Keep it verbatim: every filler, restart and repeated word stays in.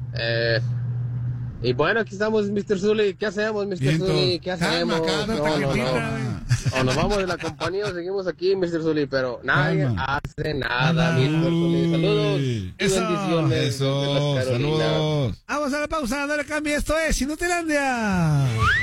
Eh, y bueno, aquí estamos, mister Zuli. ¿Qué hacemos, mister Zuli? ¿Qué hacemos? Calma, calma, no, no, no. calma. O nos vamos de la compañía o seguimos aquí, mister Zuli. Pero nadie Calma. hace nada, mister Zuli. Saludos y Eso, bendiciones. Eso, desde las Carolinas. saludos. Vamos a la pausa, no le cambie. Esto es Inutilandia.